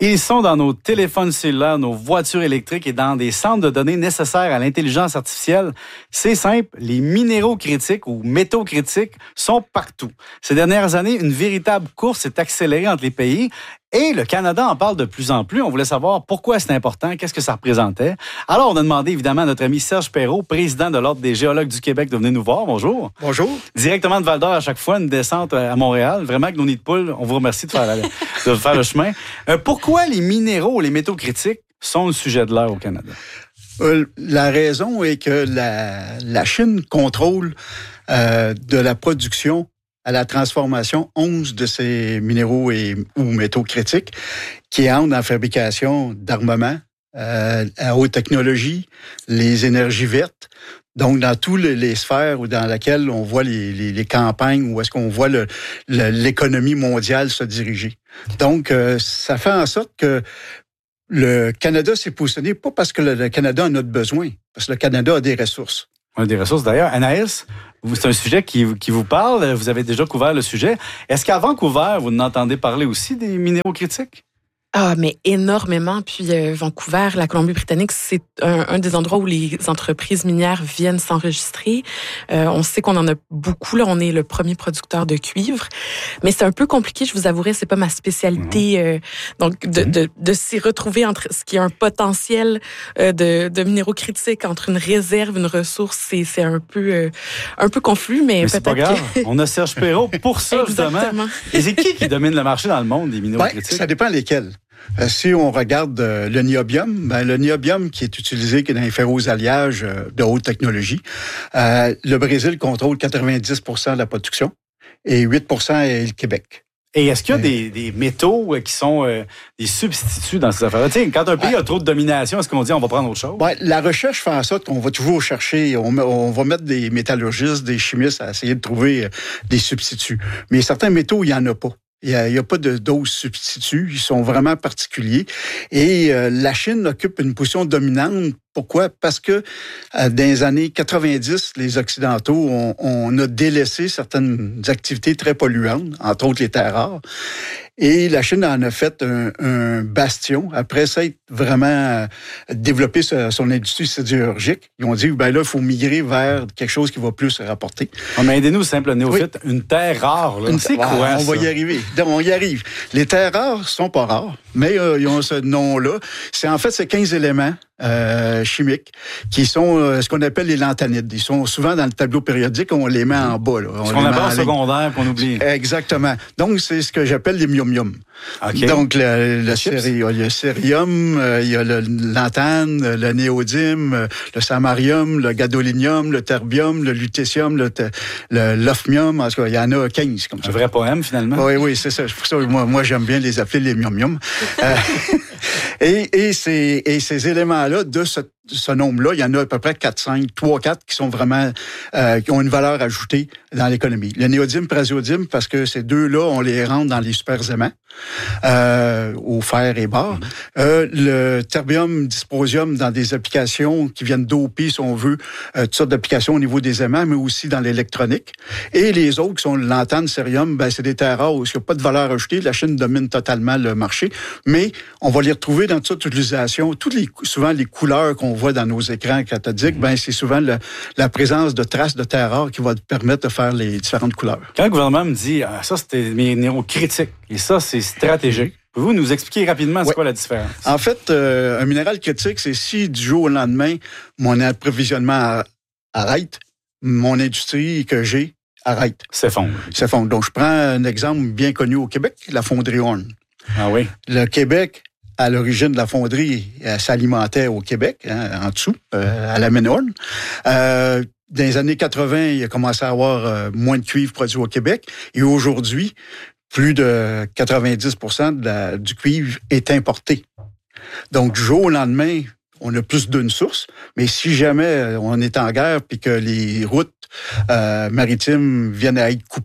Ils sont dans nos téléphones cellulaires, nos voitures électriques et dans des centres de données nécessaires à l'intelligence artificielle. C'est simple, les minéraux critiques ou métaux critiques sont partout. Ces dernières années, une véritable course s'est accélérée entre les pays. Et le Canada en parle de plus en plus. On voulait savoir pourquoi c'est important, qu'est-ce que ça représentait. Alors, on a demandé évidemment à notre ami Serge Perrault, président de l'Ordre des géologues du Québec, de venir nous voir. Bonjour. Bonjour. Directement de Val-d'Or à chaque fois, une descente à Montréal. Vraiment, avec nos nids de poules, on vous remercie de faire le chemin. Pourquoi les minéraux, les métaux critiques sont le sujet de l'heure au Canada? La raison est que la Chine contrôle de la production à la transformation 11 de ces minéraux ou métaux critiques qui entrent dans la fabrication d'armements à haute technologie, les énergies vertes. Donc, dans toutes les sphères dans lesquelles on voit les campagnes, où est-ce qu'on voit l'économie mondiale se diriger. Donc, ça fait en sorte que le Canada s'est positionné, pas parce que le Canada en a besoin, parce que le Canada a des ressources. On a des ressources. D'ailleurs, Anaïs, c'est un sujet qui vous parle. Vous avez déjà couvert le sujet. Est-ce qu'à Vancouver, vous n'entendez parler aussi des minéraux critiques? Ah, mais énormément. Puis Vancouver, la Colombie-Britannique, c'est un des endroits où les entreprises minières viennent s'enregistrer. On sait qu'on en a beaucoup. Là, on est le premier producteur de cuivre. Mais c'est un peu compliqué, je vous avouerai, c'est pas ma spécialité. Donc, de s'y retrouver entre ce qui est un potentiel de minéraux critiques, entre une réserve, une ressource, c'est un peu confus, mais peut-être c'est pas grave. On a Serge Perrault pour ça, justement. Et c'est qui domine le marché dans le monde des minéraux critiques? Ça dépend lesquels. Si on regarde le niobium, le niobium qui est utilisé dans les ferroalliages de haute technologie, le Brésil contrôle 90% de la production et 8% est le Québec. Et est-ce qu'il y a des métaux qui sont des substituts dans ces affaires-là? T'sais, quand un pays a trop de domination, est-ce qu'on dit on va prendre autre chose? Ouais, la recherche fait en sorte qu'on va toujours chercher, on va mettre des métallurgistes, des chimistes à essayer de trouver des substituts. Mais certains métaux, il n'y en a pas. Il n'y a pas de dose substitut. Ils sont vraiment particuliers. Et la Chine occupe une position dominante. Pourquoi? Parce que dans les années 90, les Occidentaux, on a délaissé certaines activités très polluantes, entre autres les terres rares. Et la Chine en a fait un bastion. Après ça, être vraiment développé son industrie sidérurgique. Ils ont dit, là, il faut migrer vers quelque chose qui va plus se rapporter. Mais aidez-nous, simple néophyte. Oui. Une terre rare, là. C'est quoi, on va y arriver. Donc, on y arrive. Les terres rares sont pas rares, mais ils ont ce nom-là. C'est 15 éléments chimiques qui sont ce qu'on appelle les lanthanides. Ils sont souvent dans le tableau périodique, on les met en bas. Là. Ce qu'on appelle en secondaire, qu'on oublie. Exactement. Donc, c'est ce que j'appelle les myomium. Okay. Donc, il y a le cérium, il y a le lanthane, le néodyme, le samarium, le gadolinium, le terbium, le lutécium, l'ophmium. En tout cas, il y en a 15 comme ça. Un vrai poème, finalement. Oui, c'est ça. Pour ça, moi, j'aime bien les appeler les myomium. Et ces éléments-là, de ce nombre-là, il y en a à peu près 3-4 qui sont vraiment qui ont une valeur ajoutée dans l'économie. Le néodyme, praséodyme, parce que ces deux-là, on les rentre dans les super aimants, au fer et bar. Le terbium, dysprosium, dans des applications qui viennent doper, si on veut, toutes sortes d'applications au niveau des aimants, mais aussi dans l'électronique. Et les autres, qui sont le lanthane, cérium, c'est des terres rares où il n'y a pas de valeur ajoutée. La Chine domine totalement le marché, mais on va les retrouver dans toute l'utilisation, souvent les couleurs qu'on voit dans nos écrans cathodiques, c'est souvent la présence de traces de terres rares qui va permettre de faire les différentes couleurs. Quand le gouvernement me dit ça, c'est des minéraux critiques et ça, c'est stratégique, pouvez-vous nous expliquer rapidement c'est quoi la différence? En fait, un minéral critique, c'est si du jour au lendemain, mon approvisionnement arrête, mon industrie que j'ai arrête. S'effondre. Donc, je prends un exemple bien connu au Québec, la fonderie Horn. Ah oui? Le Québec, à l'origine de la fonderie, s'alimentait au Québec, en dessous, à la mine Horn. Dans les années 80, il a commencé à avoir moins de cuivre produit au Québec. Et aujourd'hui, plus de 90% du cuivre est importé. Donc, du jour au lendemain, on a plus d'une source. Mais si jamais on est en guerre puis que les routes maritimes viennent à être coupées,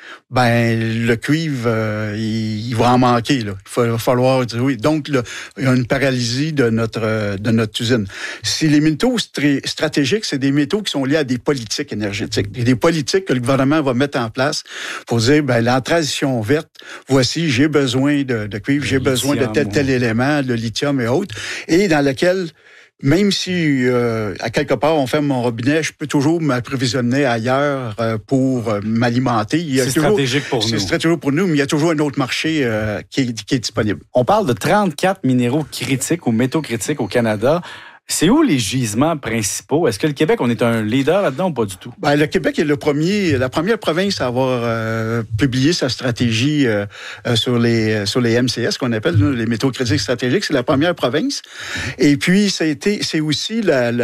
ben le cuivre, il va en manquer. Là. Il va falloir dire oui. Donc, là, il y a une paralysie de notre usine. Si les métaux stratégiques, c'est des métaux qui sont liés à des politiques énergétiques. Il y a des politiques que le gouvernement va mettre en place pour dire, ben la transition verte, voici, j'ai besoin de cuivre, j'ai besoin de tel élément, le lithium et autres, et dans lequel même si, à quelque part, on ferme mon robinet, je peux toujours m'approvisionner ailleurs pour m'alimenter. C'est stratégique pour nous. C'est stratégique pour nous, mais il y a toujours un autre marché qui est disponible. On parle de 34 minéraux critiques ou métaux critiques au Canada. C'est où les gisements principaux? Est-ce que le Québec, on est un leader là-dedans ou pas du tout? Ben, le Québec est la première province à avoir publié sa stratégie sur les MCS, qu'on appelle les métaux critiques stratégiques. C'est la première province. Et puis, c'est aussi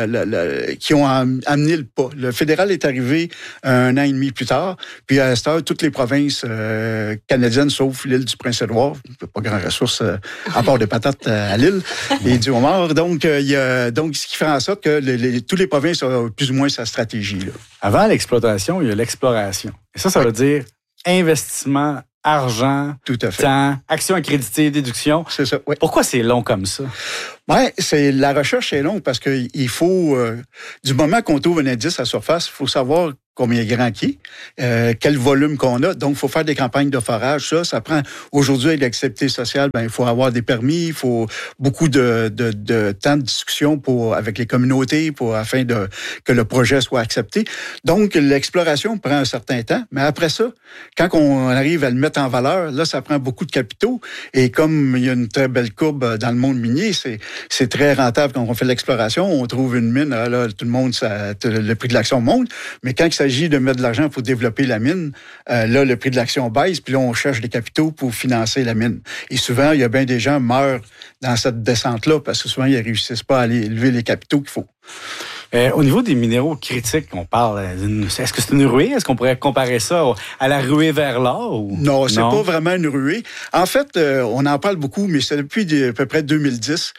qui ont amené le pas. Le fédéral est arrivé 1 an et demi plus tard. Puis, à cette heure, toutes les provinces canadiennes, sauf l'île du Prince-Édouard, pas grand ressource à part de patates à l'île et du homard. Donc, il y a donc, ce qui fait en sorte que tous les provinces ont plus ou moins sa stratégie. Là. Avant l'exploitation, il y a l'exploration. Et ça veut dire investissement, argent, tout à fait. Temps, actions accréditées, déduction. C'est ça, oui. Pourquoi c'est long comme ça? Oui, la recherche est longue parce qu'il faut, du moment qu'on trouve un indice à surface, il faut savoir combien grand qui est, quel volume qu'on a. Donc, il faut faire des campagnes de forage. Ça prend, aujourd'hui, avec l'accepté sociale, il faut avoir des permis, il faut beaucoup de temps de discussion avec les communautés afin que le projet soit accepté. Donc, l'exploration prend un certain temps, mais après ça, quand on arrive à le mettre en valeur, là, ça prend beaucoup de capitaux. Et comme il y a une très belle courbe dans le monde minier, c'est très rentable quand on fait l'exploration. On trouve une mine, là, tout le monde, le prix de l'action monte. Mais quand il s'agit de mettre de l'argent pour développer la mine, là, le prix de l'action baisse, puis là, on cherche des capitaux pour financer la mine. Et souvent, il y a bien des gens qui meurent dans cette descente-là parce que souvent, ils ne réussissent pas à aller lever les capitaux qu'il faut. Au niveau des minéraux critiques, on parle est-ce que c'est une ruée? Est-ce qu'on pourrait comparer ça à la ruée vers l'or? Ou... Non, c'est pas vraiment une ruée. En fait, on en parle beaucoup, mais c'est depuis à peu près 2010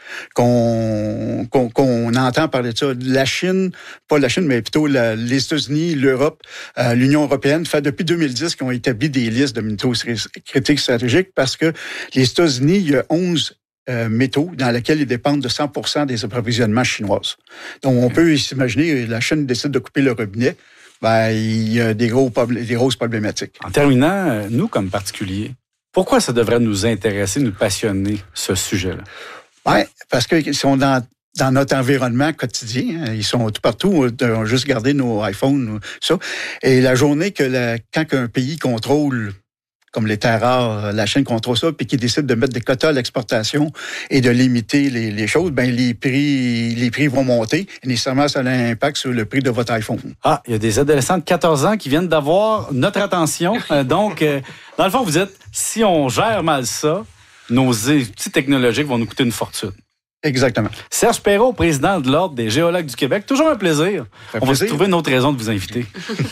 qu'on entend parler de ça. La Chine, pas la Chine, mais plutôt les États-Unis, l'Europe, l'Union européenne, fait depuis 2010 qu'ils ont établi des listes de minéraux critiques stratégiques parce que les États-Unis, il y a 11 métaux dans lesquels ils dépendent de 100% des approvisionnements chinoises. Donc, on peut s'imaginer, la Chine décide de couper le robinet, il y a des grosses problématiques. En terminant, nous, comme particuliers, pourquoi ça devrait nous intéresser, nous passionner, ce sujet-là? Oui, parce qu'ils sont dans notre environnement quotidien. Ils sont tout partout. On a juste gardé nos iPhones, ça. Et la journée quand un pays contrôle comme les terres rares, la Chine contrôle ça, puis qui décide de mettre des quotas à l'exportation et de limiter les choses, les prix vont monter. Et nécessairement, ça a un impact sur le prix de votre iPhone. Ah, il y a des adolescents de 14 ans qui viennent d'avoir notre attention. Donc, dans le fond, vous dites, si on gère mal ça, nos outils technologiques vont nous coûter une fortune. Exactement. Serge Perrault, président de l'Ordre des géologues du Québec. Toujours un plaisir. On va se trouver une autre raison de vous inviter.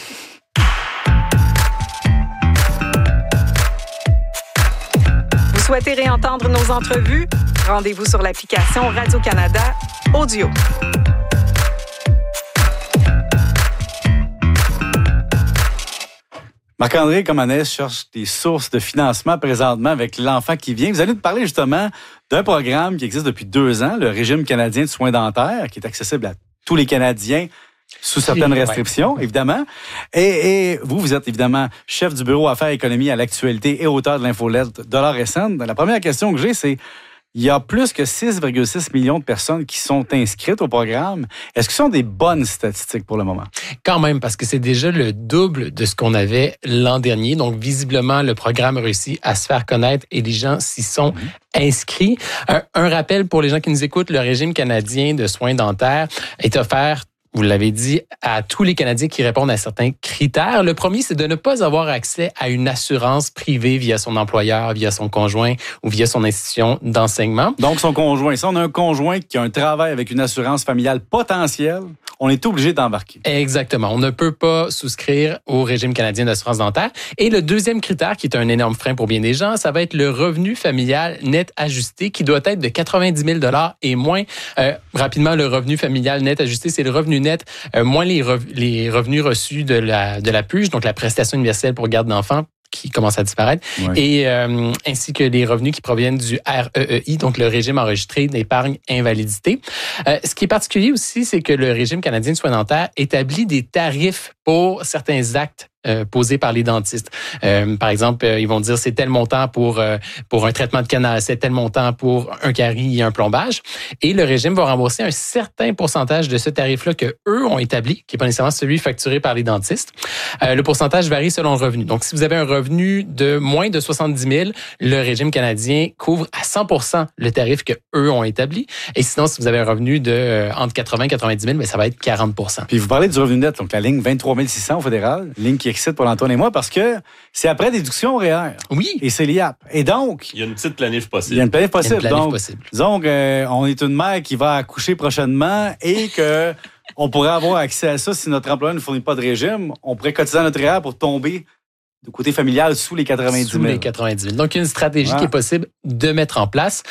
Vous souhaitez réentendre nos entrevues? Rendez-vous sur l'application Radio-Canada Audio. Marc-André Comanès cherche des sources de financement présentement avec l'enfant qui vient. Vous allez nous parler justement d'un programme qui existe depuis 2 ans, le Régime canadien de soins dentaires, qui est accessible à tous les Canadiens sous certaines restrictions, évidemment. Et vous êtes évidemment chef du bureau Affaires et économie à l'actualité et auteur de l'infolette Dollar et Cents. La première question que j'ai, c'est il y a plus que 6,6 millions de personnes qui sont inscrites au programme. Est-ce que ce sont des bonnes statistiques pour le moment? Quand même, parce que c'est déjà le double de ce qu'on avait l'an dernier. Donc, visiblement, le programme a réussi à se faire connaître et les gens s'y sont inscrits. Un rappel pour les gens qui nous écoutent, le régime canadien de soins dentaires est offert, vous l'avez dit, à tous les Canadiens qui répondent à certains critères. Le premier, c'est de ne pas avoir accès à une assurance privée via son employeur, via son conjoint ou via son institution d'enseignement. Donc, son conjoint. Si on a un conjoint qui a un travail avec une assurance familiale potentielle, on est obligé d'embarquer. Exactement. On ne peut pas souscrire au régime canadien d'assurance dentaire. Et le deuxième critère, qui est un énorme frein pour bien des gens, ça va être le revenu familial net ajusté, qui doit être de 90 000 $ et moins. Rapidement, le revenu familial net ajusté, c'est le revenu net moins les revenus reçus de la PUJ, donc la prestation universelle pour garde d'enfants, qui commence à disparaître, et ainsi que les revenus qui proviennent du REEI, donc le régime enregistré d'épargne invalidité. Ce qui est particulier aussi, c'est que le régime canadien de soins dentaires établit des tarifs pour certains actes posés par les dentistes. Par exemple, ils vont dire c'est tel montant pour un traitement de canal, c'est tel montant pour un carie et un plombage. Et le régime va rembourser un certain pourcentage de ce tarif-là que eux ont établi, qui n'est pas nécessairement celui facturé par les dentistes. Le pourcentage varie selon le revenu. Donc, si vous avez un revenu de moins de 70 000, le régime canadien couvre à 100% le tarif que eux ont établi. Et sinon, si vous avez un revenu de entre 80 et 90 000, bien, ça va être 40%. Puis vous parlez du revenu net, donc la ligne 23 600 au fédéral, ligne qui excite pour l'Antoine et moi parce que c'est après déduction REER. Oui. Et c'est l'IAP. Et donc... Il y a une petite planif possible. Il y a une planif possible. Donc, on est une mère qui va accoucher prochainement et que on pourrait avoir accès à ça si notre employeur ne fournit pas de régime. On pourrait cotiser à notre REER pour tomber du côté familial sous les 90 000. Sous les 90 000. Donc, il y a une stratégie qui est possible de mettre en place.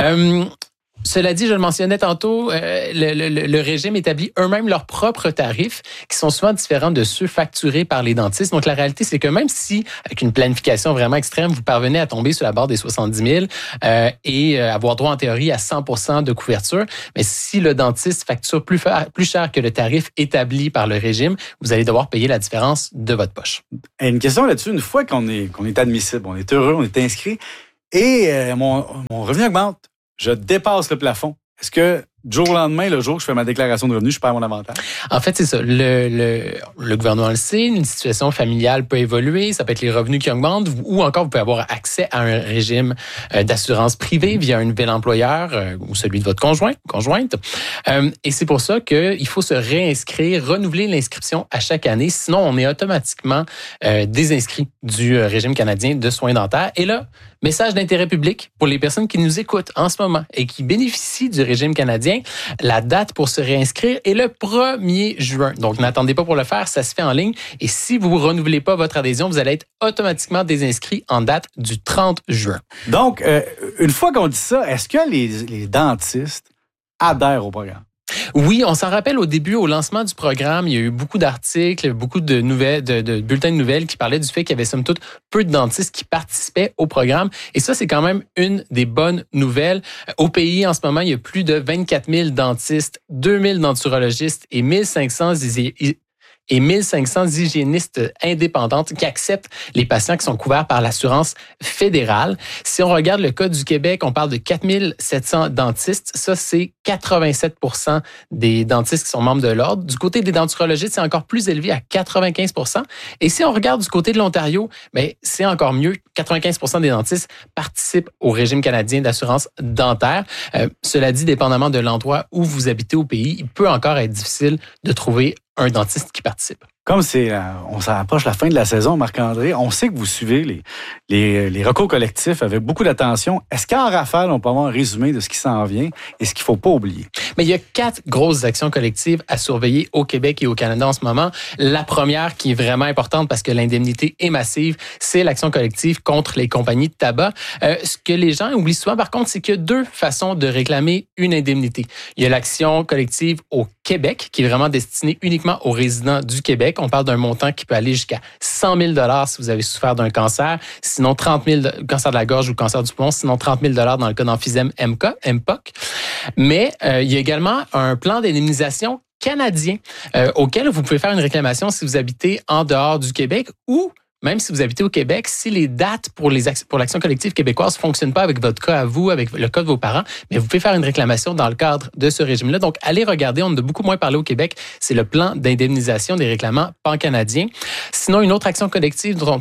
Cela dit, je le mentionnais tantôt, le régime établit eux-mêmes leurs propres tarifs qui sont souvent différents de ceux facturés par les dentistes. Donc, la réalité, c'est que même si, avec une planification vraiment extrême, vous parvenez à tomber sur la barre des 70 000 et avoir droit en théorie à 100% de couverture, mais si le dentiste facture plus cher que le tarif établi par le régime, vous allez devoir payer la différence de votre poche. Et une question là-dessus, une fois qu'on est admissible, on est heureux, on est inscrit et mon revenu augmente, je dépasse le plafond. Est-ce que du jour au lendemain, le jour où je fais ma déclaration de revenus, je perds mon avantage? En fait, c'est ça. Le gouvernement le sait, une situation familiale peut évoluer, ça peut être les revenus qui augmentent, ou encore vous pouvez avoir accès à un régime d'assurance privée via un nouvel employeur ou celui de votre conjointe. Et c'est pour ça qu'il faut se réinscrire, renouveler l'inscription à chaque année, sinon on est automatiquement désinscrit du régime canadien de soins dentaires. Et là, message d'intérêt public pour les personnes qui nous écoutent en ce moment et qui bénéficient du régime canadien. La date pour se réinscrire est le 1er juin. Donc, n'attendez pas pour le faire, ça se fait en ligne. Et si vous ne renouvelez pas votre adhésion, vous allez être automatiquement désinscrit en date du 30 juin. Donc, une fois qu'on dit ça, est-ce que les dentistes adhèrent au programme? Oui, on s'en rappelle au début, au lancement du programme, il y a eu beaucoup d'articles, beaucoup de nouvelles, de bulletins de nouvelles qui parlaient du fait qu'il y avait somme toute peu de dentistes qui participaient au programme. Et ça, c'est quand même une des bonnes nouvelles. Au pays, en ce moment, il y a plus de 24 000 dentistes, 2 000 denturologistes et 1 500 hygiénistes indépendantes qui acceptent les patients qui sont couverts par l'assurance fédérale. Si on regarde le cas du Québec, on parle de 4 700 dentistes. Ça, c'est 87% des dentistes qui sont membres de l'ordre. Du côté des denturologistes, c'est encore plus élevé à 95%. Et si on regarde du côté de l'Ontario, bien, c'est encore mieux. 95% des dentistes participent au régime canadien d'assurance dentaire. Cela dit, dépendamment de l'endroit où vous habitez au pays, il peut encore être difficile de trouver un dentiste qui participe. Comme on s'approche la fin de la saison, Marc-André, on sait que vous suivez les recours collectifs avec beaucoup d'attention. Est-ce qu'en rafale, on peut avoir un résumé de ce qui s'en vient et ce qu'il ne faut pas oublier? Mais il y a 4 grosses actions collectives à surveiller au Québec et au Canada en ce moment. La première, qui est vraiment importante parce que l'indemnité est massive, c'est l'action collective contre les compagnies de tabac. Ce que les gens oublient souvent, par contre, c'est qu'il y a 2 façons de réclamer une indemnité. Il y a l'action collective au Québec, qui est vraiment destinée uniquement aux résidents du Québec. On parle d'un montant qui peut aller jusqu'à 100 000 $ si vous avez souffert d'un cancer, sinon 30 000 cancer de la gorge ou cancer du poumon, sinon 30 000 $ dans le cas d'emphysème MPOC. Mais il y a également un plan d'indemnisation canadien auquel vous pouvez faire une réclamation si vous habitez en dehors du Québec ou même si vous habitez au Québec, si les dates pour l'action collective québécoise ne fonctionnent pas avec votre cas à vous, avec le cas de vos parents, mais vous pouvez faire une réclamation dans le cadre de ce régime-là. Donc, allez regarder, on en a beaucoup moins parlé au Québec, c'est le plan d'indemnisation des réclamants pan-canadiens. Sinon, une autre action collective dont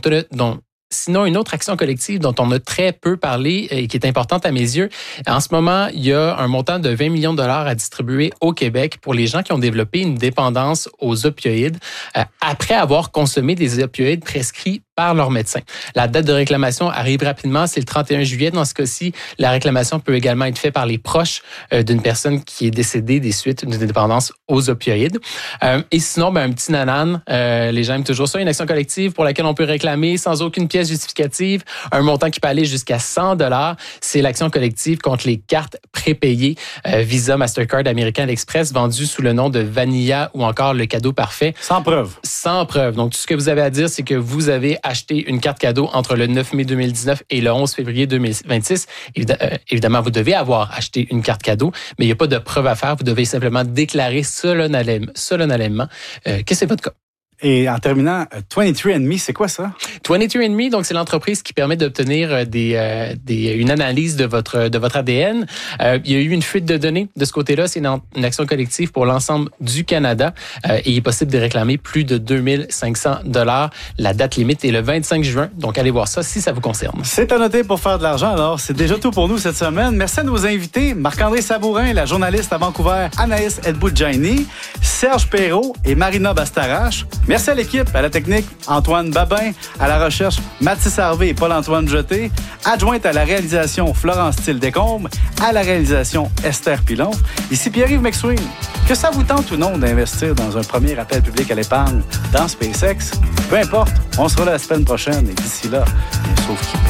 on a très peu parlé et qui est importante à mes yeux, en ce moment, il y a un montant de 20 millions de dollars à distribuer au Québec pour les gens qui ont développé une dépendance aux opioïdes après avoir consommé des opioïdes prescrits par leur médecin. La date de réclamation arrive rapidement, c'est le 31 juillet. Dans ce cas-ci, la réclamation peut également être faite par les proches d'une personne qui est décédée des suites d'une dépendance aux opioïdes. Et sinon, un petit nanan, les gens aiment toujours ça, une action collective pour laquelle on peut réclamer sans aucune pièce justificative, un montant qui peut aller jusqu'à 100 $. C'est l'action collective contre les cartes prépayées Visa, Mastercard, American Express vendues sous le nom de Vanilla ou encore le cadeau parfait. Sans preuve. Sans preuve. Donc, tout ce que vous avez à dire, c'est que vous avez acheter une carte cadeau entre le 9 mai 2019 et le 11 février 2026, évidemment, vous devez avoir acheté une carte cadeau, mais il n'y a pas de preuve à faire. Vous devez simplement déclarer solennellement que c'est votre cas. Et en terminant, 23andMe, c'est quoi ça? 23andMe, donc c'est l'entreprise qui permet d'obtenir une analyse de votre ADN. Il y a eu une fuite de données de ce côté-là. C'est une action collective pour l'ensemble du Canada. Et il est possible de réclamer plus de 2500 $. La date limite est le 25 juin. Donc allez voir ça si ça vous concerne. C'est à noter pour faire de l'argent. Alors, c'est déjà tout pour nous cette semaine. Merci à nos invités, Marc-André Sabourin, la journaliste à Vancouver, Anaïs Edboudjaini, Serge Perrault et Marina Bastarache. Merci à l'équipe, à la technique, Antoine Babin, à la recherche, Mathis Harvey et Paul-Antoine Jeté, adjointe à la réalisation, Florence Thiel-Descombes, à la réalisation, Esther Pilon. Ici Pierre-Yves McSween. Que ça vous tente ou non d'investir dans un premier appel public à l'épargne dans SpaceX, peu importe, on sera là la semaine prochaine et d'ici là, sauf qui peut.